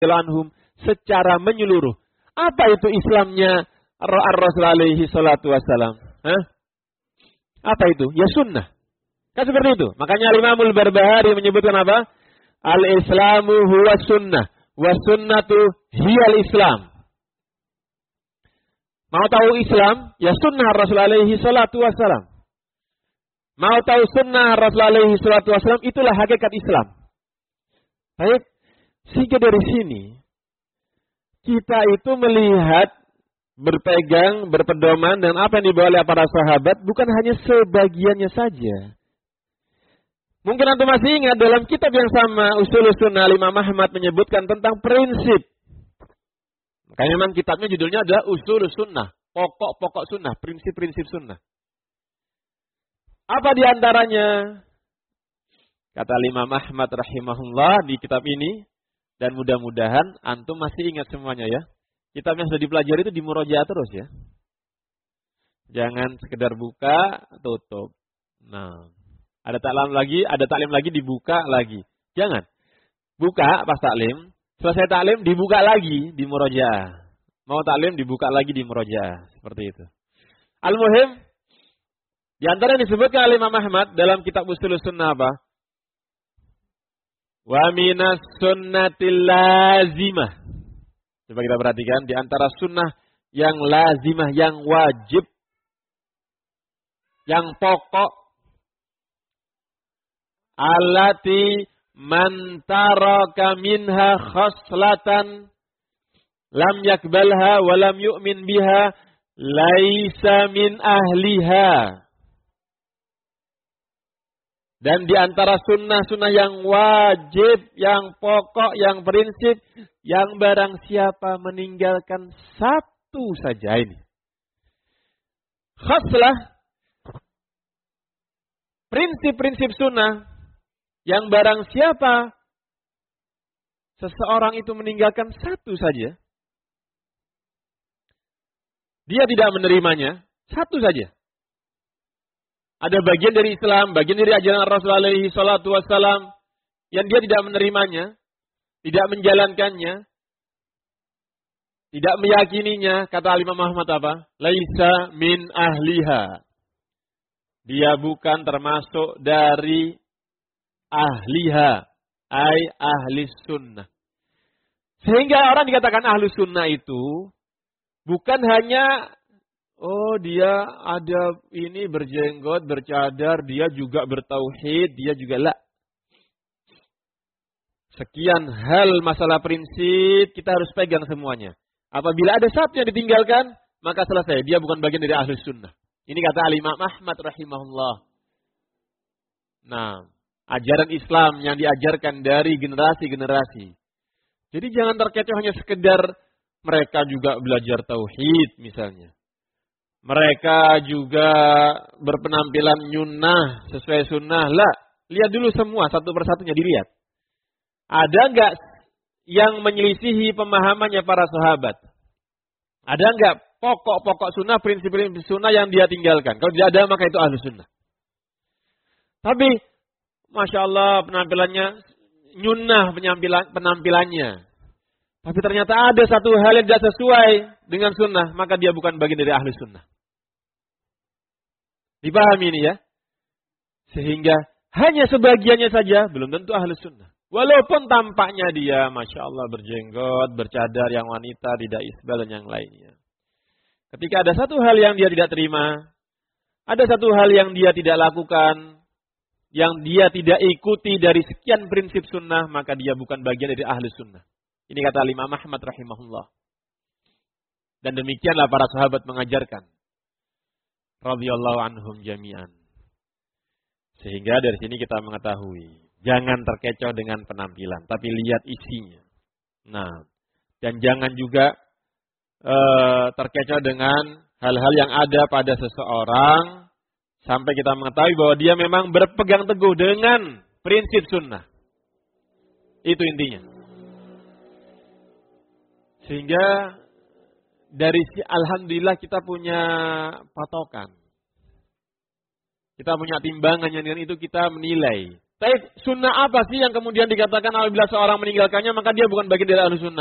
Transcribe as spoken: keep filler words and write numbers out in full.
anhum secara menyeluruh. Apa itu Islamnya Ar-Rasul alaihi salatu wassalam? Hah? Apa itu? Ya sunnah. Kan seperti itu. Makanya Imamul Barbahari menyebutkan apa? Al-Islamu huwa sunnah. Wa sunnatu hiyal Islam. Mau tahu Islam? Ya sunnah Rasul alaihi salatu wassalam. Mau tahu sunnah Rasul alaihi salatu wassalam? Itulah hakikat Islam. Baik. Sehingga dari sini kita itu melihat, berpegang, berpedoman dan apa yang dibawa oleh para sahabat bukan hanya sebagiannya saja. Mungkin antum masih ingat dalam kitab yang sama Ushulus Sunnah Imam Ahmad menyebutkan tentang prinsip. Makanya memang kitabnya judulnya adalah Ushulus Sunnah, pokok-pokok sunnah, prinsip-prinsip sunnah. Apa di antaranya? Kata Imam Ahmad rahimahullah di kitab ini, dan mudah-mudahan antum masih ingat semuanya ya. Kitab yang sudah dipelajari itu di murojaah terus ya. Jangan sekedar buka, tutup. Nah, ada taklim lagi, ada taklim lagi, dibuka lagi. Jangan. Buka pas taklim, selesai taklim dibuka lagi di murojaah. Mau taklim dibuka lagi di murojaah. Seperti itu. Al-Muhim, di antara yang disebutkan oleh Imam Ahmad dalam kitab Ushulus Sunnah apa? Wa minas sunnatil lazimah. Coba kita perhatikan di antara sunnah yang lazimah, yang wajib, yang pokok, allati man taraka minha khaslatan lam yakbalha wa lam yu'min biha laisa min ahliha. Dan di antara sunnah-sunnah yang wajib, yang pokok, yang prinsip, yang barang siapa meninggalkan satu saja ini. Khaslah, prinsip-prinsip sunnah, yang barang siapa seseorang itu meninggalkan satu saja, dia tidak menerimanya, satu saja. Ada bagian dari Islam, bagian dari ajaran Rasulullah alaihi salatu wassalam yang dia tidak menerimanya, tidak menjalankannya, tidak meyakininya. Kata Imam Ahmad apa? Laisa min ahliha. Dia bukan termasuk dari ahliha, ay ahli sunnah. Sehingga orang dikatakan ahli sunnah itu bukan hanya oh dia ada ini berjenggot, bercadar, dia juga bertauhid, dia juga lah. Sekian hal masalah prinsip kita harus pegang semuanya. Apabila ada satu yang ditinggalkan, maka selesai. Dia bukan bagian dari ahli sunnah. Ini kata Imam Ahmad rahimahullah. Nah, ajaran Islam yang diajarkan dari generasi-generasi. Jadi jangan terkecoh hanya sekedar mereka juga belajar tauhid misalnya. Mereka juga berpenampilan nyunnah sesuai sunnah. Lah, lihat dulu semua satu persatunya dilihat. Ada enggak yang menyelisihi pemahamannya para sahabat? Ada enggak pokok-pokok sunnah, prinsip-prinsip sunnah yang dia tinggalkan? Kalau tidak ada maka itu ahlu sunnah. Tapi, Masya Allah penampilannya nyunnah penampilan, penampilannya. Tapi ternyata ada satu hal yang tidak sesuai dengan sunnah, maka dia bukan bagian dari ahli sunnah. Dipahami ini ya? Sehingga hanya sebagiannya saja belum tentu ahli sunnah. Walaupun tampaknya dia Masya Allah berjenggot, bercadar yang wanita, tidak isbal dan yang lainnya. Ketika ada satu hal yang dia tidak terima, ada satu hal yang dia tidak lakukan, yang dia tidak ikuti dari sekian prinsip sunnah, maka dia bukan bagian dari ahli sunnah. Ini kata Imam Ahmad rahimahullah. Dan demikianlah para sahabat mengajarkan. Radhiyallahu anhum jami'an. Sehingga dari sini kita mengetahui. Jangan terkecoh dengan penampilan. Tapi lihat isinya. Nah. Dan jangan juga uh, terkecoh dengan hal-hal yang ada pada seseorang. Sampai kita mengetahui bahwa dia memang berpegang teguh dengan prinsip sunnah. Itu intinya. Sehingga dari si alhamdulillah kita punya patokan. Kita punya timbangan yang dengan itu kita menilai Tapi sunnah apa sih yang kemudian dikatakan apabila seorang meninggalkannya maka dia bukan bagian dari ahlu sunnah?